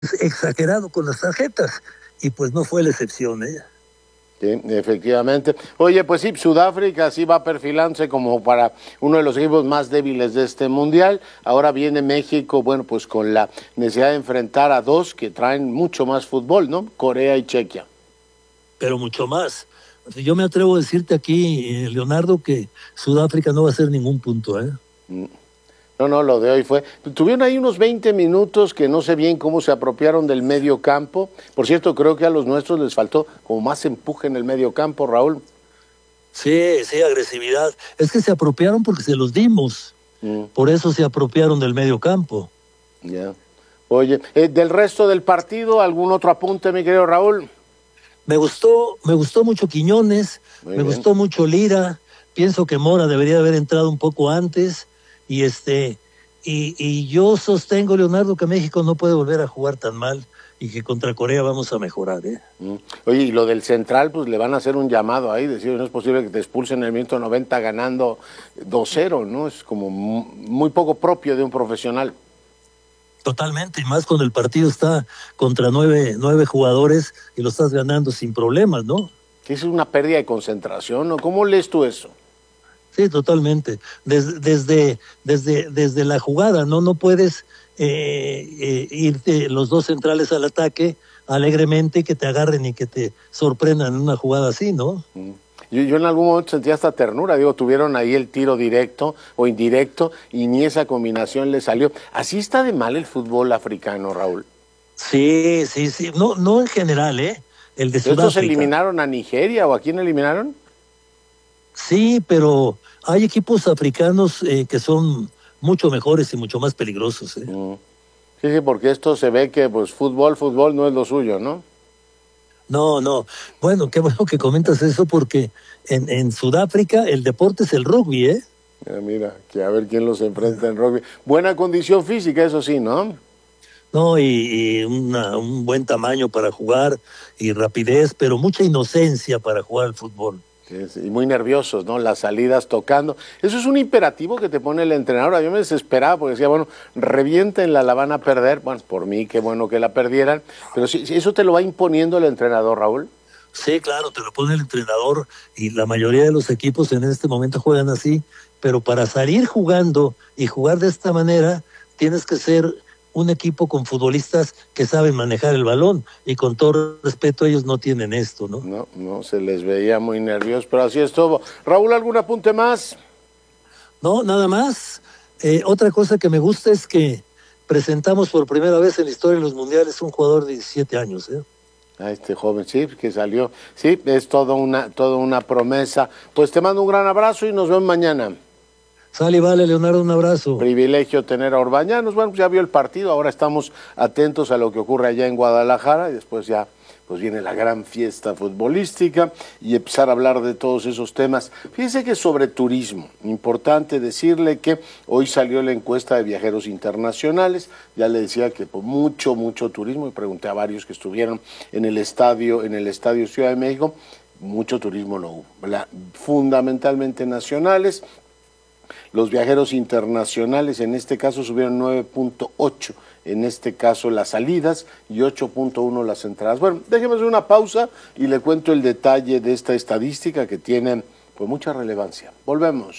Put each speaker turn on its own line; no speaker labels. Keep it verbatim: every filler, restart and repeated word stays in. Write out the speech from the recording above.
exagerado con las tarjetas, y pues no fue la excepción, ¿eh?
Sí, efectivamente. Oye, pues sí, Sudáfrica sí va perfilándose como para uno de los equipos más débiles de este mundial. Ahora viene México, bueno, pues con la necesidad de enfrentar a dos que traen mucho más fútbol, ¿no? Corea y Chequia.
Pero mucho más. Yo me atrevo a decirte aquí, eh, Leonardo, que Sudáfrica no va a hacer ningún punto, ¿eh?
No, no, lo de hoy fue. Tuvieron ahí unos veinte minutos que no sé bien cómo se apropiaron del medio campo. Por cierto, creo que a los nuestros les faltó como más empuje en el medio campo, Raúl.
Sí, sí, agresividad. Es que se apropiaron porque se los dimos. Mm. Por eso se apropiaron del medio campo.
Ya. Yeah. Oye, eh, del resto del partido, ¿algún otro apunte, mi querido Raúl?
Me gustó, me gustó mucho Quiñones, Muy me bien. gustó mucho Lira. Pienso que Mora debería haber entrado un poco antes. Y este, y, y yo sostengo, Leonardo, que México no puede volver a jugar tan mal y que contra Corea vamos a mejorar, ¿eh?
Mm. Oye, y lo del central, pues le van a hacer un llamado ahí, decir, no es posible que te expulsen en el minuto noventa ganando dos cero, ¿no? Es como muy poco propio de un profesional.
Totalmente, y más cuando el partido está contra nueve, nueve jugadores y lo estás ganando sin problemas, ¿no?
Que es una pérdida de concentración, ¿no? ¿Cómo lees tú eso?
Sí, totalmente. Desde, desde, desde, desde la jugada, ¿no? No puedes eh, eh, irte los dos centrales al ataque alegremente, que te agarren y que te sorprendan en una jugada así, ¿no?
Mm. Yo, yo en algún momento sentía hasta ternura, digo, tuvieron ahí el tiro directo o indirecto y ni esa combinación le salió. ¿Así está de mal el fútbol africano, Raúl?
Sí, sí, sí. No, no en general, ¿eh? El de Sudáfrica.
¿Estos eliminaron a Nigeria o a quién eliminaron?
Sí, pero hay equipos africanos eh, que son mucho mejores y mucho más peligrosos, ¿eh?
Mm. Sí, sí, porque esto se ve que pues fútbol, fútbol no es lo suyo, ¿no?
No, no. Bueno, qué bueno que comentas eso porque en, en Sudáfrica el deporte es el rugby, ¿eh?
Mira, mira, que a ver quién los enfrenta en rugby. Buena condición física, eso sí, ¿no?
No, y, y una, un buen tamaño para jugar y rapidez, pero mucha inocencia para jugar al fútbol.
Y muy nerviosos, ¿no? Las salidas tocando. Eso es un imperativo que te pone el entrenador. Yo me desesperaba porque decía, bueno, reviéntenla, la van a perder. Bueno, por mí, qué bueno que la perdieran. Pero si, si eso te lo va imponiendo el entrenador, Raúl.
Sí, claro, te lo pone el entrenador y la mayoría de los equipos en este momento juegan así. Pero para salir jugando y jugar de esta manera, tienes que ser un equipo con futbolistas que saben manejar el balón y con todo respeto ellos no tienen esto, ¿no?
No, no, se les veía muy nerviosos, pero así es todo. Raúl, ¿algún apunte más?
No, nada más. Eh, otra cosa que me gusta es que presentamos por primera vez en la historia de los mundiales un jugador de diecisiete años, ¿eh?
A este joven, sí, que salió. Sí, es toda una, toda una promesa. Pues te mando un gran abrazo y nos vemos mañana.
Sale y vale, Leonardo, un abrazo.
Privilegio tener a Orbañanos. Bueno, pues ya vio el partido, ahora estamos atentos a lo que ocurre allá en Guadalajara y después ya pues viene la gran fiesta futbolística y empezar a hablar de todos esos temas. Fíjense que sobre turismo, importante decirle que hoy salió la encuesta de viajeros internacionales, ya le decía que pues, mucho, mucho turismo, y pregunté a varios que estuvieron en el estadio, en el estadio Ciudad de México, mucho turismo no hubo, ¿verdad? Fundamentalmente nacionales. Los viajeros internacionales en este caso subieron nueve punto ocho, en este caso las salidas, y ocho punto uno las entradas. Bueno, déjeme hacer una pausa y le cuento el detalle de esta estadística que tiene pues mucha relevancia. Volvemos.